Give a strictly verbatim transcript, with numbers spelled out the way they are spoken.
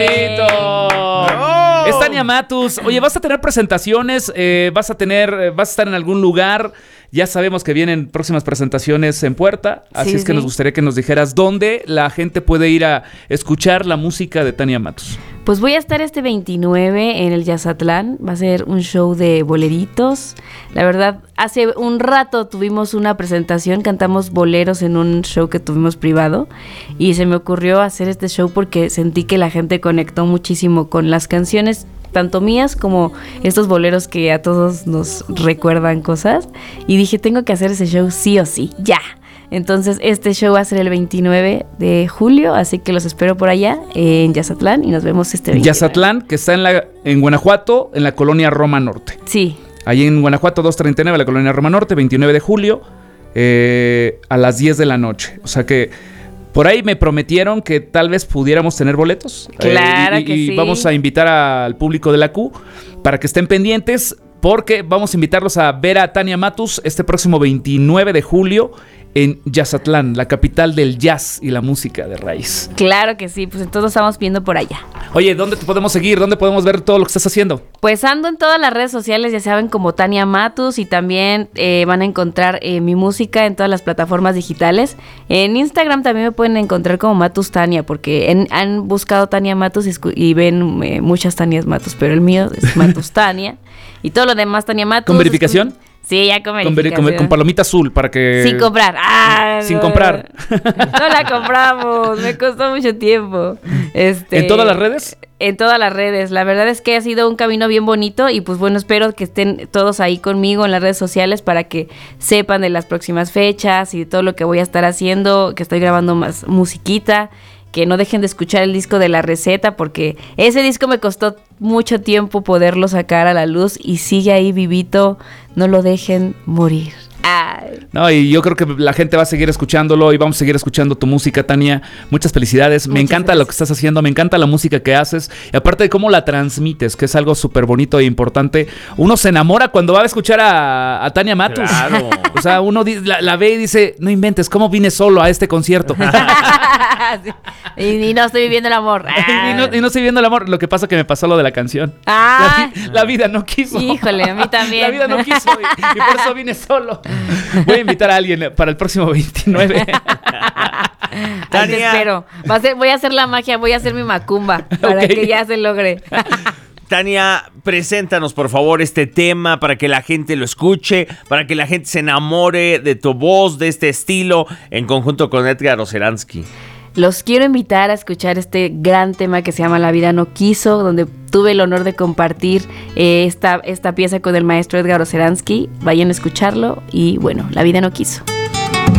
¡No! Es Tania Matus. Oye, vas a tener presentaciones, eh, vas a tener, vas a estar en algún lugar. Ya sabemos que vienen próximas presentaciones en puerta, así Sí, es que sí. nos gustaría que nos dijeras dónde la gente puede ir a escuchar la música de Tania Matus. Pues voy a estar este veintinueve en el Yazatlán. Va a ser un show de boleritos. La verdad, hace un rato tuvimos una presentación, cantamos boleros en un show que tuvimos privado y se me ocurrió hacer este show porque sentí que la gente conectó muchísimo con las canciones, tanto mías como estos boleros que a todos nos recuerdan cosas. Y dije, tengo que hacer ese show sí o sí, ya. Entonces este show va a ser el veintinueve de julio, así que los espero por allá en Yazatlán y nos vemos este veintinueve. Yazatlán, que está en, la, en Guanajuato, en la colonia Roma Norte. Sí. Allí en Guanajuato doscientos treinta y nueve, la colonia Roma Norte, veintinueve de julio, eh, a las diez de la noche. O sea que por ahí me prometieron que tal vez pudiéramos tener boletos. Claro eh, y, que y sí. vamos a invitar al público de la Q para que estén pendientes, porque vamos a invitarlos a ver a Tania Matus este próximo veintinueve de julio en Yazatlán, la capital del jazz y la música de raíz. Claro que sí, pues entonces estamos viendo por allá. Oye, ¿dónde te podemos seguir? ¿Dónde podemos ver todo lo que estás haciendo? Pues ando en todas las redes sociales, ya saben, como Tania Matus, y también eh, van a encontrar eh, mi música en todas las plataformas digitales. En Instagram también me pueden encontrar como Matus Tania, porque en- han buscado Tania Matus y, escu- y ven eh, muchas Tanias Matus, pero el mío es Matus Tania. Y todo lo demás Tania Matus. ¿Con verificación? Sí, ya con Con, veri- verificación. con- con palomita azul para que... Sin comprar. Ah, Sin no. comprar. No la compramos, me costó mucho tiempo. Este, ¿En todas las redes? En todas las redes. La verdad es que ha sido un camino bien bonito y pues bueno, espero que estén todos ahí conmigo en las redes sociales para que sepan de las próximas fechas y de todo lo que voy a estar haciendo, que estoy grabando más musiquita. Que no dejen de escuchar el disco de La Receta, porque ese disco me costó mucho tiempo poderlo sacar a la luz y sigue ahí vivito. No lo dejen morir. Ay. No, y yo creo que la gente va a seguir escuchándolo y vamos a seguir escuchando tu música, Tania. Muchas felicidades. Me Muchas encanta gracias. lo que estás haciendo, me encanta la música que haces. Y aparte de cómo la transmites, que es algo súper bonito e importante. Uno se enamora cuando va a escuchar a, a Tania Matus. Claro. O sea, uno di- la, la ve y dice, no inventes, ¿cómo vine solo a este concierto? Sí. y, y no estoy viviendo el amor. y, no, y no estoy viendo el amor. Lo que pasa que me pasó lo de la canción. Ah. La, vi- la vida no quiso. Híjole, a mí también. La vida no quiso y, y por eso vine solo. Voy a invitar a alguien para el próximo veintinueve. Ahí te Tania. espero. Va a ser- voy a hacer la magia, voy a hacer mi macumba para Ok. que ya se logre. Tania, preséntanos por favor este tema para que la gente lo escuche, para que la gente se enamore de tu voz, de este estilo, en conjunto con Edgar Oceransky. Los quiero invitar a escuchar este gran tema que se llama La vida no quiso, donde tuve el honor de compartir eh, esta, esta pieza con el maestro Edgar Oceransky. Vayan a escucharlo y bueno, La vida no quiso.